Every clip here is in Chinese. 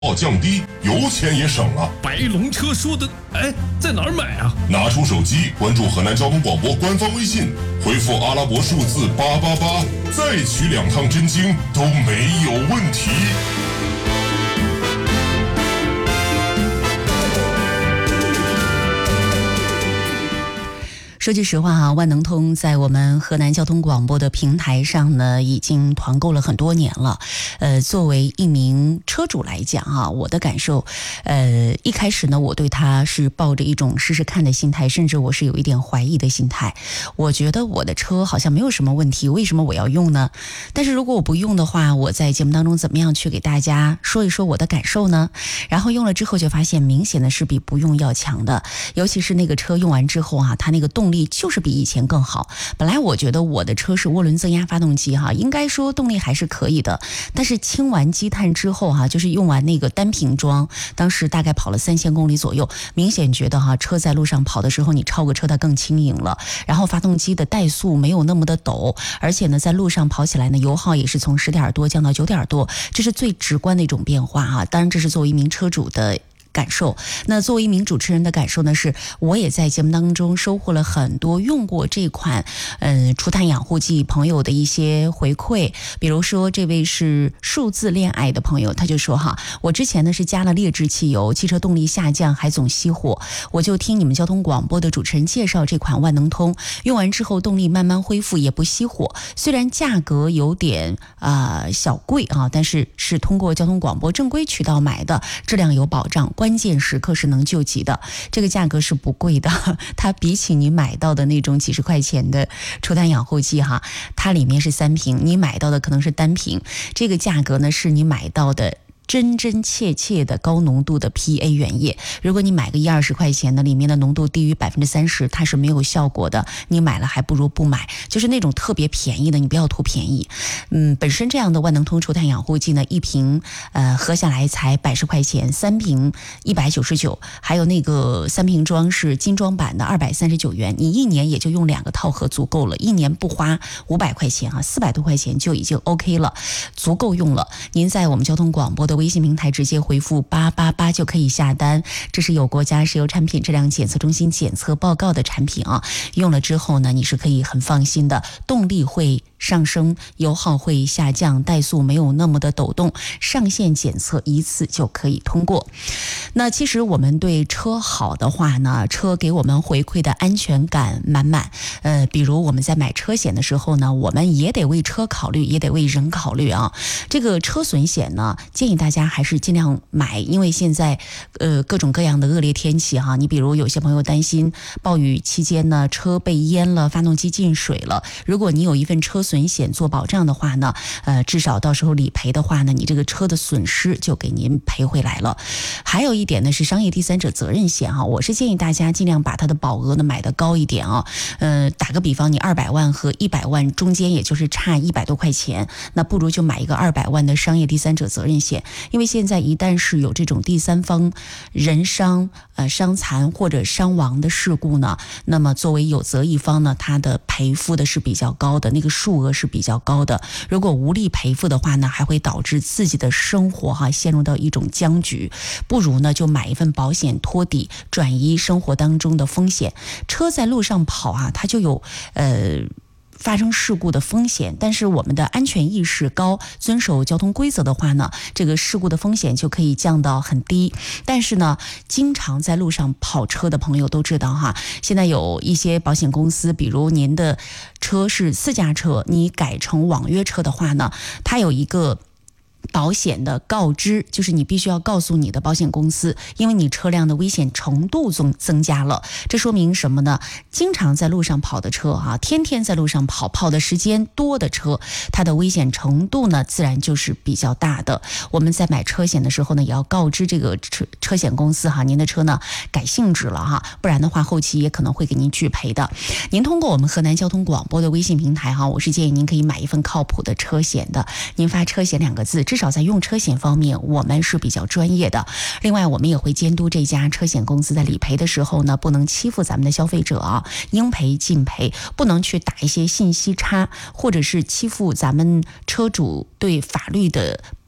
降低，油钱也省了。 白龙车说的，在哪儿买啊？ 拿出手机，关注河南交通广播官方微信，回复阿拉伯数字888，再取2趟真经都没有问题。 说句实话啊，万能通在我们河南交通广播的平台上呢，已经团购了很多年了。作为一名车主来讲啊，我的感受，一开始呢，我对它是抱着一种试试看的心态，甚至我是有一点怀疑的心态。我觉得我的车好像没有什么问题，为什么我要用呢？但是如果我不用的话，我在节目当中怎么样去给大家说一说我的感受呢？然后用了之后就发现，明显的是比不用要强的，尤其是那个车用完之后啊，它那个动力就是比以前更好。本来我觉得我的车是涡轮增压发动机哈，应该说动力还是可以的。但是清完积碳之后哈，就是用完那个单瓶装，当时大概跑了3000公里左右，明显觉得哈，车在路上跑的时候，你超个车它更轻盈了。然后发动机的怠速没有那么的陡，而且呢，在路上跑起来呢，油耗也是从10点多降到9点多，这是最直观的一种变化啊。当然，这是作为一名车主的感受。那作为一名主持人的感受呢，是我也在节目当中收获了很多用过这款除碳养护剂朋友的一些回馈。比如说这位是数字恋爱的朋友，他就说哈，我之前呢是加了劣质汽油，汽车动力下降还总熄火，我就听你们交通广播的主持人介绍这款万能通，用完之后动力慢慢恢复也不熄火，虽然价格有点小贵啊，但是是通过交通广播正规渠道买的，质量有保障，关键时刻是能救急的，这个价格是不贵的。它比起你买到的那种几十块钱的除碳养护剂哈，它里面是3瓶，你买到的可能是单瓶，这个价格呢是你买到的真真切切的高浓度的 PA 原液。如果你买个10-20块钱的，里面的浓度低于30%，它是没有效果的，你买了还不如不买。就是那种特别便宜的，你不要图便宜。本身这样的万能通除碳养护剂呢，一瓶喝下来才110块钱，3瓶199，还有那个3瓶装是精装版的239元，你1年也就用2个套盒足够了，一年不花500块钱啊，400多块钱就已经 OK 了，足够用了。您在我们交通广播的微信平台直接回复888就可以下单，这是有国家石油产品质量检测中心检测报告的产品啊，用了之后呢，你是可以很放心的，动力会上升，油耗会下降，怠速没有那么的抖动，上线检测一次就可以通过。那其实我们对车好的话呢，车给我们回馈的安全感满满。比如我们在买车险的时候呢，我们也得为车考虑，也得为人考虑啊。这个车损险呢，建议大家还是尽量买，因为现在各种各样的恶劣天气哈，你比如有些朋友担心暴雨期间呢，车被淹了，发动机进水了，如果你有一份车损险做保障的话呢，至少到时候理赔的话呢，你这个车的损失就给您赔回来了。还有一点呢是商业第三者责任险哈，我是建议大家尽量把它的保额呢买得高一点啊。打个比方，你200万和100万中间也就是差100多块钱，那不如就买一个200万的商业第三者责任险，因为现在一旦是有这种第三方人伤、伤残或者伤亡的事故呢，那么作为有责一方呢，他的赔付的是比较高的，那个数额是比较高的。如果无力赔付的话呢，还会导致自己的生活陷入到一种僵局。不如呢就买一份保险托底，转移生活当中的风险。车在路上跑啊，它就有发生事故的风险，但是我们的安全意识高，遵守交通规则的话呢，这个事故的风险就可以降到很低。但是呢，经常在路上跑车的朋友都知道哈，现在有一些保险公司，比如您的车是私家车，你改成网约车的话呢，它有一个保险的告知，就是你必须要告诉你的保险公司，因为你车辆的危险程度增加了。这说明什么呢？经常在路上跑的车啊，天天在路上跑的时间多的车，它的危险程度呢自然就是比较大的。我们在买车险的时候呢，也要告知这个车险公司哈，您的车呢改性质了哈，不然的话后期也可能会给您拒赔的。您通过我们河南交通广播的微信平台哈，我是建议您可以买一份靠谱的车险的，您发车险2个字，至少在用车险方面我们是比较专业的。另外我们也会监督这家车险公司在理赔的时候呢，不能欺负咱们的消费者啊，应赔尽赔，不能去打一些信息差，或者是欺负咱们车主对法律的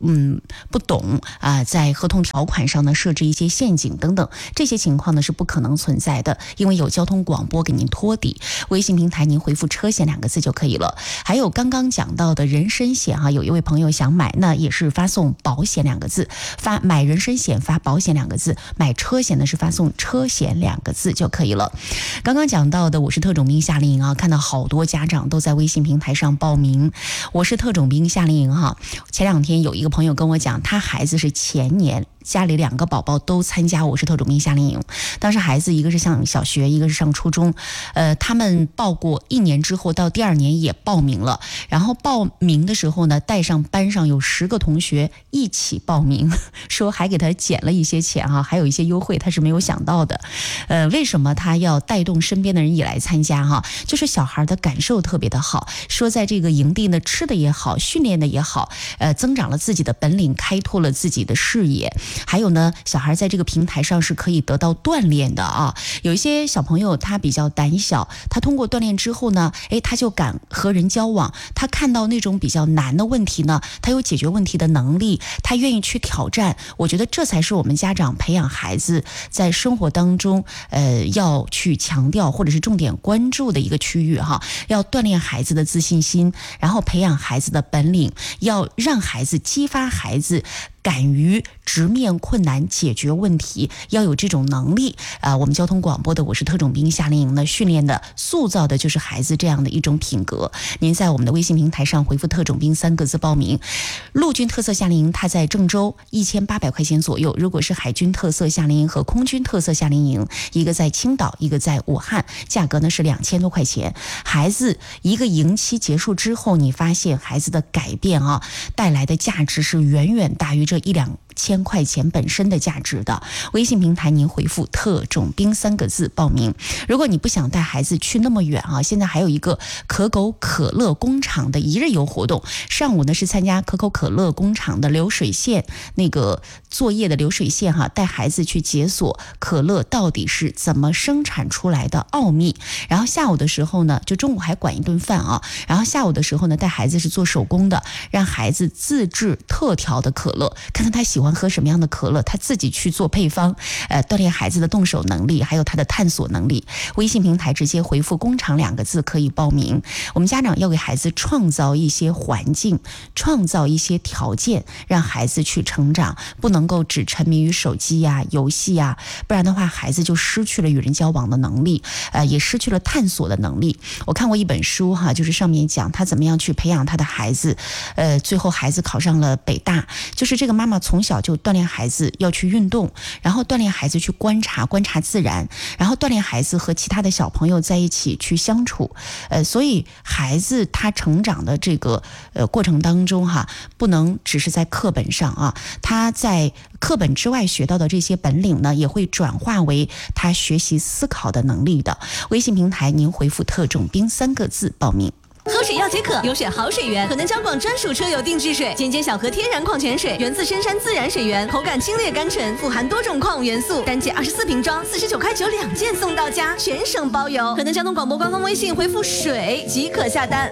不懂在合同条款上呢设置一些陷阱等等，这些情况呢是不可能存在的，因为有交通广播给您托底。微信平台您回复车险2个字就可以了。还有刚刚讲到的人身险有一位朋友想买，那也是发送保险2个字，买人身险发保险2个字，买车险呢是发送车险2个字就可以了。刚刚讲到的我是特种兵夏令营看到好多家长都在微信平台上报名我是特种兵夏令营前2天有一个朋友跟我讲，他孩子是前年家里2个宝宝都参加我是特种兵夏令营，当时孩子一个是上小学，一个是上初中，他们报过1年之后到第2年也报名了，然后报名的时候呢，带上班上有10个同学一起报名，说还给他减了一些钱还有一些优惠，他是没有想到的。为什么他要带动身边的人也来参加就是小孩的感受特别的好，说在这个营地呢吃的也好，训练的也好，增长了自己的本领，开拓了自己的视野。还有呢，小孩在这个平台上是可以得到锻炼的有一些小朋友他比较胆小，他通过锻炼之后呢，他就敢和人交往，他看到那种比较难的问题呢，他有解决问题的能力，他愿意去挑战。我觉得这才是我们家长培养孩子在生活当中要去强调或者是重点关注的一个区域要锻炼孩子的自信心，然后培养孩子的本领，要让孩子激发孩子敢于直面困难，解决问题，要有这种能力我们交通广播的我是特种兵夏令营呢，训练的塑造的就是孩子这样的一种品格。您在我们的微信平台上回复特种兵3个字报名。陆军特色夏令营它在郑州1800块钱左右，如果是海军特色夏令营和空军特色夏令营，一个在青岛，一个在武汉，价格呢是2000多块钱。孩子一个营期结束之后，你发现孩子的改变带来的价值是远远大于这1-2千块钱本身的价值的。微信平台您回复特种兵3个字报名。如果你不想带孩子去那么远现在还有一个可口可乐工厂的1日游活动，上午呢是参加可口可乐工厂的流水线那个作业的流水线带孩子去解锁可乐到底是怎么生产出来的奥秘。然后下午的时候呢，就中午还管一顿饭然后下午的时候呢，带孩子是做手工的，让孩子自制特调的可乐，看看他喜欢喝什么样的可乐，他自己去做配方，锻炼孩子的动手能力，还有他的探索能力。微信平台直接回复工厂2个字可以报名。我们家长要给孩子创造一些环境，创造一些条件，让孩子去成长，不能够只沉迷于手机游戏不然的话孩子就失去了与人交往的能力，也失去了探索的能力。我看过一本书就是上面讲他怎么样去培养他的孩子，最后孩子考上了北大，就是这个妈妈从小就锻炼孩子要去运动，然后锻炼孩子去观察自然，然后锻炼孩子和其他的小朋友在一起去相处。所以孩子他成长的这个过程当中不能只是在课本上他在课本之外学到的这些本领呢，也会转化为他学习思考的能力的。微信平台您回复特种兵3个字报名。 喝水要解渴，有选好水源，河南交广专属车友定制水，尖小河天然矿泉水，源自深山自然水源，口感清冽甘醇，富含多种矿物元素，单件24瓶装，49块92件送到家，全省包邮。河南交通广播官方微信回复水即可下单。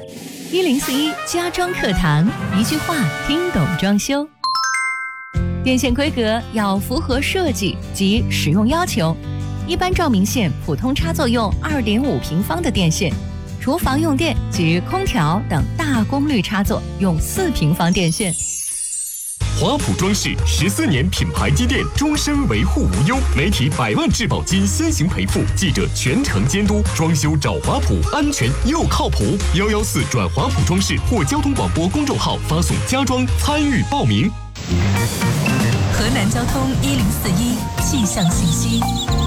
1041家装课堂，一句话听懂装修。电线规格要符合设计及使用要求，一般照明线普通插座用2.5平方的电线，厨房用电及空调等大功率插座用4平方电线。 华普装饰14年品牌积淀，终身维护无忧，媒体100万质保金先行赔付，记者全程监督，装修找华普，安全又靠谱。114转华普装饰或交通广播公众号发送家装参与报名。 河南交通1041气象信息。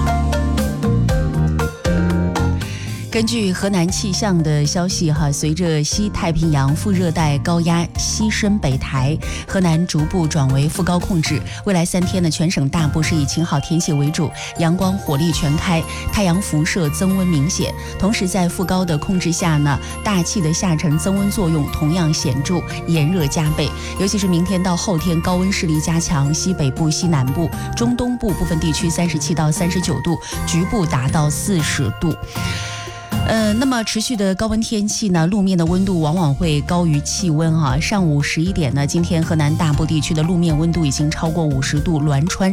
根据河南气象的消息随着西太平洋副热带高压西伸北抬，河南逐步转为副高控制。未来3天呢，全省大部是以晴好天气为主，阳光火力全开，太阳辐射增温明显。同时在副高的控制下呢，大气的下沉增温作用同样显著，炎热加倍。尤其是明天到后天，高温势力加强，西北部、西南部、中东部部分地区37到39度，局部达到40度。 那么持续的高温天气呢，路面的温度往往会高于气温啊。上午11点呢，今天河南大部地区的路面温度已经超过50度，栾川